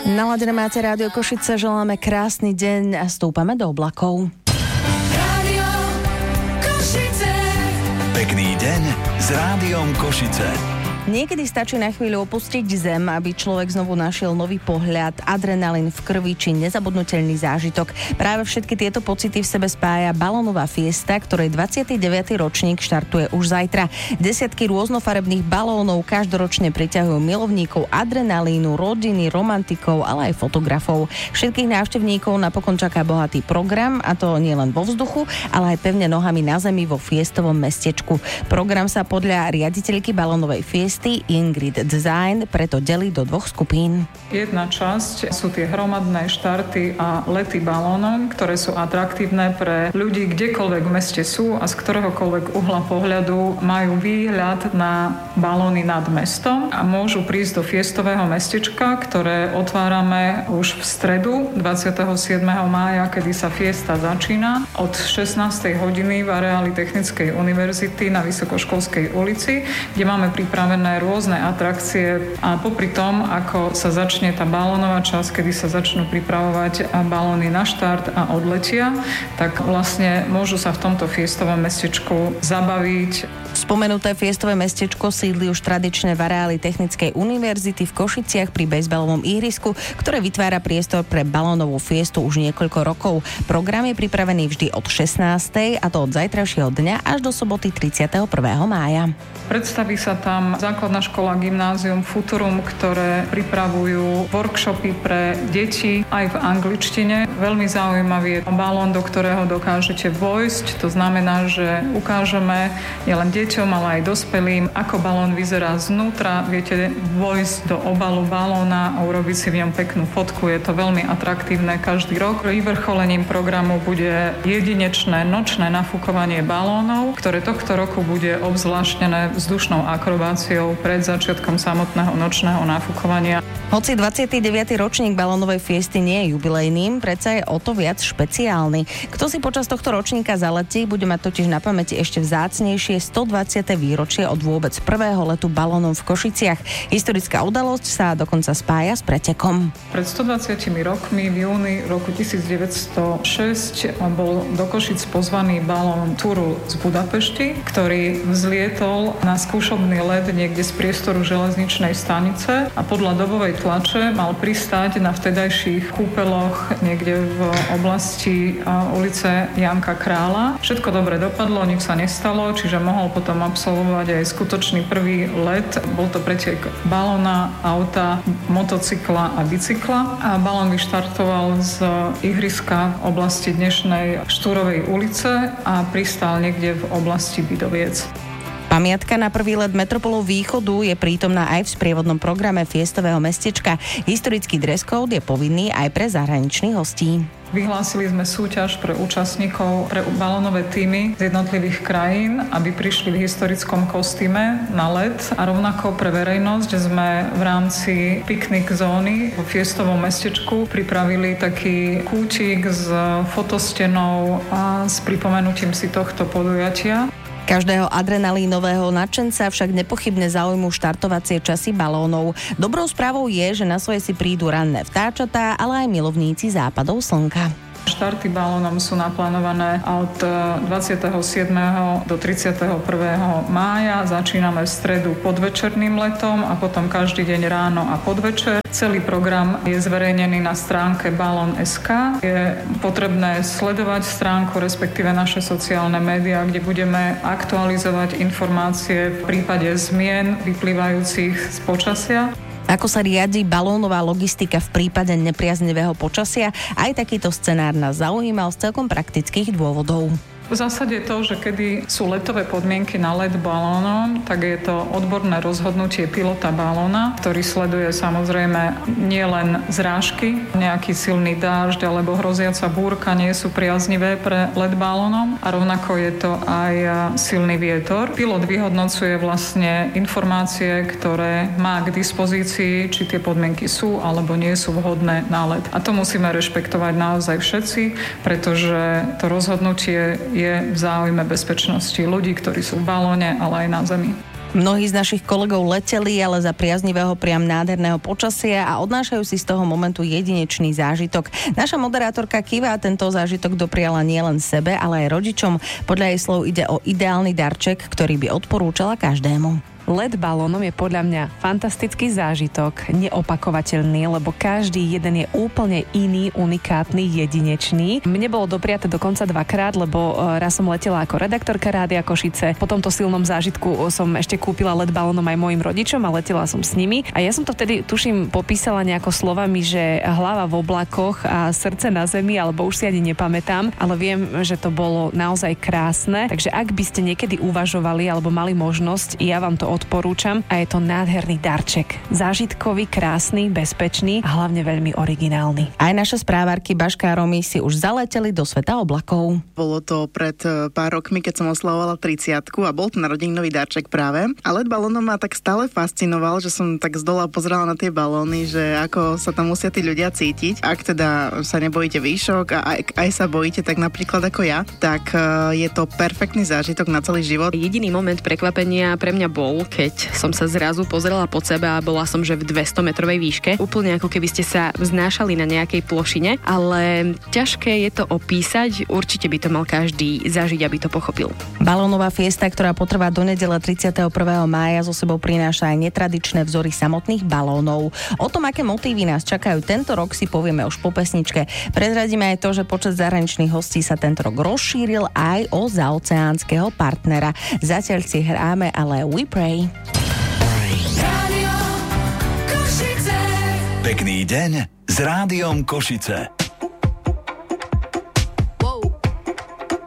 Naladené máte Rádio Košice, želáme krásny deň a stúpame do oblakov. Rádio Košice. Pekný deň s Rádiom Košice. Niekedy stačí na chvíľu opustiť zem, aby človek znovu našiel nový pohľad, adrenalín v krvi či nezabudnutelný zážitok. Práve všetky tieto pocity v sebe spája balónová fiesta, ktorej 29. ročník štartuje už zajtra. Desiatky rôznofarebných balónov každoročne priťahujú milovníkov adrenalínu, rodiny, romantikov, ale aj fotografov. Všetkých návštevníkov napokon čaká bohatý program, a to nie len vo vzduchu, ale aj pevne nohami na zemi vo fiestovom mestečku. Program sa podľa riaditeľky balónovej fiesty Ingrid Design preto delí do dvoch skupín. Jedna časť sú tie hromadné štarty a lety balónom, ktoré sú atraktívne pre ľudí kdekoľvek v meste sú a z ktoréhokoľvek uhla pohľadu majú výhľad na balóny nad mestom a môžu prísť do fiestového mestečka, ktoré otvárame už v stredu 27. mája, kedy sa fiesta začína od 16. hodiny v areáli Technickej univerzity na Vysokoškolskej ulici, kde máme pripravené rôzne atrakcie a popri tom, ako sa začne tá balónová časť, kedy sa začnú pripravovať balóny na štart a odletia, tak vlastne môžu sa v tomto fiestovom mestečku zabaviť. Spomenuté fiestové mestečko sídli už tradične v areáli Technickej univerzity v Košiciach pri bejsbalovom ihrisku, ktoré vytvára priestor pre balónovú fiestu už niekoľko rokov. Program je pripravený vždy od 16. a to od zajtrajšieho dňa až do soboty 31. mája. Predstaví sa tam základná škola Gymnázium Futurum, ktoré pripravujú workshopy pre deti aj v angličtine. Veľmi zaujímavý je balón, do ktorého dokážete vojsť. To znamená, že ukážeme nielen deťom, ale aj dospelým, ako balón vyzerá znútra. Viete vojsť do obalu balóna a urobiť si v ňom peknú fotku. Je to veľmi atraktívne každý rok. Vyvrcholením programu bude jedinečné nočné nafúkovanie balónov, ktoré tohto roku bude obzvláštnené vzdušnou akrobáciou pred začiatkom samotného nočného nafúkovania. Hoci 29. ročník balónovej fiesty nie je jubilejným, predsa je o to viac špeciálny. Kto si počas tohto ročníka zaletí, bude mať totiž na pamäti ešte vzácnejšie 120. výročie od vôbec prvého letu balónom v Košiciach. Historická udalosť sa dokonca spája s pretekom. Pred 120 rokmi v júni roku 1906 bol do Košic pozvaný balón Turul z Budapešti, ktorý vzlietol na skúšobný let niekde z priestoru železničnej stanice a podľa dobovej tlače mal pristáť na vtedajších kúpeloch niekde v oblasti ulice Janka Krála. Všetko dobre dopadlo, nič sa nestalo, čiže mohol potom absolvovať aj skutočný prvý let. Bol to pretek balóna, auta, motocykla a bicykla a balón vyštartoval z ihriska v oblasti dnešnej Štúrovej ulice a pristál niekde v oblasti Bidoviec. Pamiatka na prvý let Metropolov Východu je prítomná aj v sprievodnom programe fiestového mestečka. Historický dress code je povinný aj pre zahraničných hostí. Vyhlásili sme súťaž pre účastníkov, pre balónové týmy z jednotlivých krajín, aby prišli v historickom kostýme na let a rovnako pre verejnosť sme v rámci piknik zóny vo fiestovom mestečku pripravili taký kútik s fotostenou a s pripomenutím si tohto podujatia. Každého adrenalínového nadšenca však nepochybne zaujímu štartovacie časy balónov. Dobrou správou je, že na svoje si prídu ranné vtáčatá, ale aj milovníci západov slnka. Štarty balónom sú naplánované od 27. do 31. mája. Začíname v stredu podvečerným letom a potom každý deň ráno a podvečer. Celý program je zverejnený na stránke balon.sk. Je potrebné sledovať stránku, respektíve naše sociálne médiá, kde budeme aktualizovať informácie v prípade zmien vyplývajúcich z počasia. Ako sa riadi balónová logistika v prípade nepriaznivého počasia? Aj takýto scenár nás zaujímal z celkom praktických dôvodov. V zásade to, že kedy sú letové podmienky na let balónom, tak je to odborné rozhodnutie pilota balóna, ktorý sleduje samozrejme nielen zrážky, nejaký silný dážď alebo hroziaca búrka nie sú priaznivé pre let balónom a rovnako je to aj silný vietor. Pilot vyhodnocuje vlastne informácie, ktoré má k dispozícii, či tie podmienky sú alebo nie sú vhodné na let. A to musíme rešpektovať naozaj všetci, pretože to rozhodnutie je v záujme bezpečnosti ľudí, ktorí sú v balóne, ale aj na zemi. Mnohí z našich kolegov leteli, ale za priaznivého priam nádherného počasia a odnášajú si z toho momentu jedinečný zážitok. Naša moderátorka Kiva tento zážitok dopriala nielen sebe, ale aj rodičom. Podľa jej slov ide o ideálny darček, ktorý by odporúčala každému. Let balónom je podľa mňa fantastický zážitok, neopakovateľný, lebo každý jeden je úplne iný, unikátny, jedinečný. Mne bolo dopriaté dokonca 2-krát, lebo raz som letela ako redaktorka Rádia Košice. Po tomto silnom zážitku som ešte kúpila let balónom aj mojim rodičom a letela som s nimi. A ja som to vtedy, tuším, popísala nejako slovami, že hlava v oblakoch a srdce na zemi, alebo už si ani nepamätám, ale viem, že to bolo naozaj krásne. Takže ak by ste niekedy uvažovali alebo mali možnosť, ja vám to odporúčam a je to nádherný darček. Zážitkový, krásny, bezpečný a hlavne veľmi originálny. Aj naše správarky Baška a Romy si už zaleteli do sveta oblakov. Bolo to pred pár rokmi, keď som oslavovala 30-ku a bol to narodeninový darček práve. A let balónom ma tak stále fascinoval, že som tak zdola pozerala na tie balóny, že ako sa tam musia tí ľudia cítiť. Ak teda sa nebojíte výšok a aj sa bojíte, tak napríklad ako ja, tak je to perfektný zážitok na celý život. Jediný moment prekvapenia pre mňa bol, keď som sa zrazu pozrela pod seba a bola som že v 200-metrovej výške. Úplne ako keby ste sa vznášali na nejakej plošine, ale ťažké je to opísať. Určite by to mal každý zažiť, aby to pochopil. Balónová fiesta, ktorá potrvá do nedele 31. mája, so sebou prináša aj netradičné vzory samotných balónov. O tom, aké motívy nás čakajú tento rok, si povieme už po pesničke. Prezradíme aj to, že počet zahraničných hostí sa tento rok rozšíril aj o zaoceánskeho partnera. Zatiaľ si hráme ale We Pray. Pekný deň s Rádiom Košice.